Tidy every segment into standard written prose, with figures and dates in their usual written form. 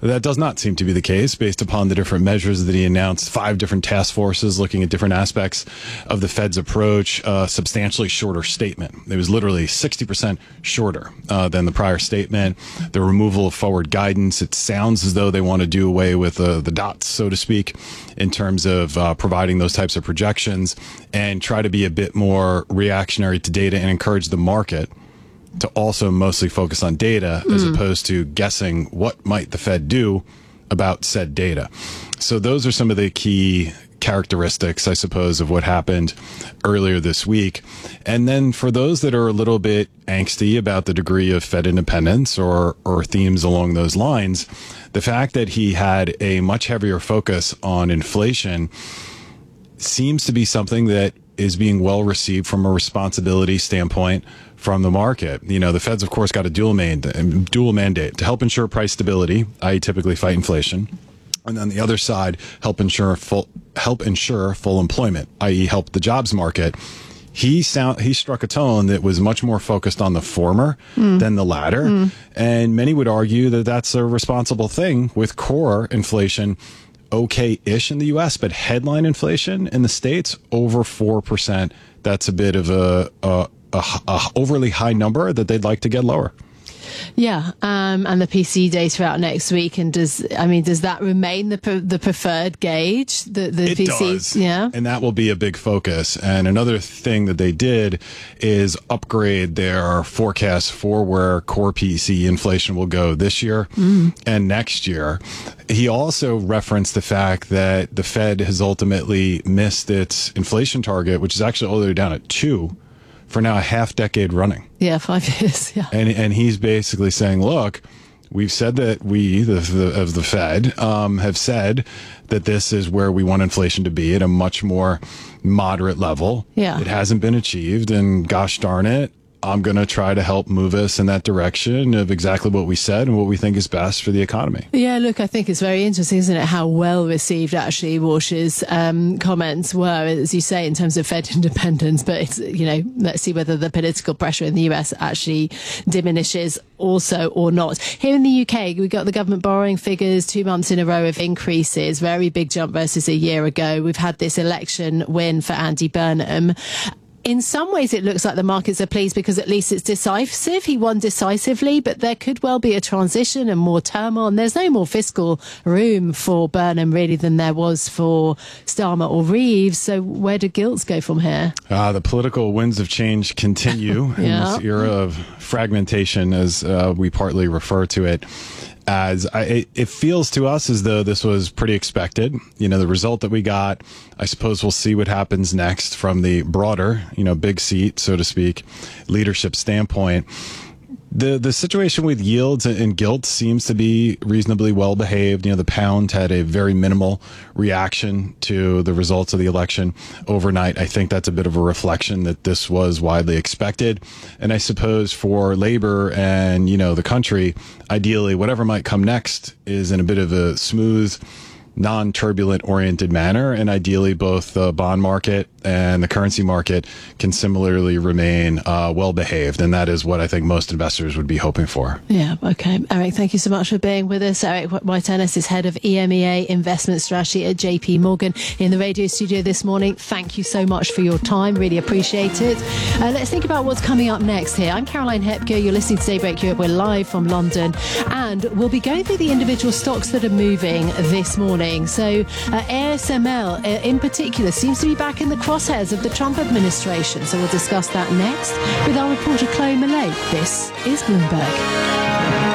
That does not seem to be the case based upon the different measures that he announced. 5 different task forces looking at different aspects of the Fed's approach. Substantially shorter statement. It was literally 60% shorter than the prior statement. The removal of forward guidance. It sounds as though they want to do away with the dots, so to speak, in terms of providing those types of projections and try to be a bit more reactionary to data and encourage the market to also mostly focus on data as opposed to guessing what might the Fed do about said data. So those are some of the key characteristics, I suppose, of what happened earlier this week. And then for those that are a little bit angsty about the degree of Fed independence or themes along those lines, the fact that he had a much heavier focus on inflation seems to be something that is being well received from a responsibility standpoint from the market. You know, the Fed's, of course, got a dual mandate to help ensure price stability, i.e. typically fight inflation. And on the other side, help ensure full employment, i.e. help the jobs market. He struck a tone that was much more focused on the former than the latter. And many would argue that that's a responsible thing with core inflation okay-ish in the U.S., but headline inflation in the States over 4%. That's a bit of a overly high number that they'd like to get lower. Yeah, and the PCE data out next week, and does that remain the preferred gauge? The it PCE, does, yeah, and that will be a big focus. And another thing that they did is upgrade their forecast for where core PCE inflation will go this year and next year. He also referenced the fact that the Fed has ultimately missed its inflation target, which is actually all the way down at 2%. For now a half decade running. Yeah, 5 years. Yeah. And he's basically saying, look, we've said that we, the Fed, have said that this is where we want inflation to be at a much more moderate level. Yeah. It hasn't been achieved. And gosh darn it, I'm going to try to help move us in that direction of exactly what we said and what we think is best for the economy. Yeah, look, I think it's very interesting, isn't it, how well received actually Walsh's comments were, as you say, in terms of Fed independence. But it's, let's see whether the political pressure in the US actually diminishes also or not. Here in the UK, we got the government borrowing figures, 2 months in a row of increases, very big jump versus a year ago. We've had this election win for Andy Burnham. In some ways, it looks like the markets are pleased because at least it's decisive. He won decisively, but there could well be a transition and more turmoil. And there's no more fiscal room for Burnham, really, than there was for Starmer or Reeves. So where do gilts go from here? The political winds of change continue in this era of fragmentation, as we partly refer to it. It feels to us as though this was pretty expected. The result that we got, I suppose we'll see what happens next from the broader, big seat, so to speak, leadership standpoint. The situation with yields and gilt seems to be reasonably well behaved. The pound had a very minimal reaction to the results of the election overnight. I think that's a bit of a reflection that this was widely expected. And I suppose for labor and, the country, ideally, whatever might come next is in a bit of a smooth, non-turbulent oriented manner, and ideally both the bond market and the currency market can similarly remain well behaved, and that is what I think most investors would be hoping for. Yeah, okay. Eric, thank you so much for being with us. Eric White-Ennis is head of EMEA investment strategy at JP Morgan in the radio studio this morning. Thank you so much for your time, really appreciate it. Let's think about what's coming up next here. I'm Caroline Hepker, you're listening to Daybreak Europe. We're live from London, and we'll be going through the individual stocks that are moving this morning. So ASML in particular seems to be back in the crosshairs of the Trump administration. So we'll discuss that next with our reporter Chloe Millay. This is Bloomberg.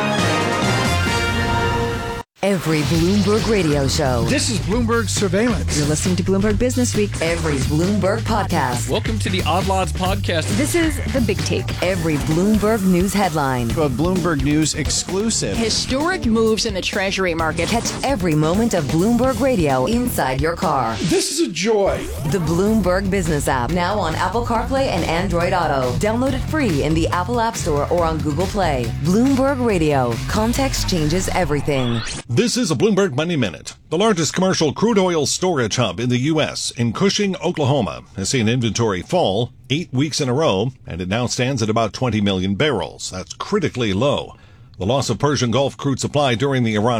Every Bloomberg radio show. This is Bloomberg Surveillance. You're listening to Bloomberg Business Week. Every Bloomberg podcast. Welcome to the Odd Lots podcast. This is The Big Take. Every Bloomberg News headline. A Bloomberg News exclusive. Historic moves in the Treasury market. Catch every moment of Bloomberg radio inside your car. This is a joy. The Bloomberg Business app. Now on Apple CarPlay and Android Auto. Download it free in the Apple App Store or on Google Play. Bloomberg Radio. Context changes everything. This is a Bloomberg Money Minute. The largest commercial crude oil storage hub in the U.S., in Cushing, Oklahoma, has seen inventory fall 8 weeks in a row, and it now stands at about 20 million barrels. That's critically low. The loss of Persian Gulf crude supply during the Iran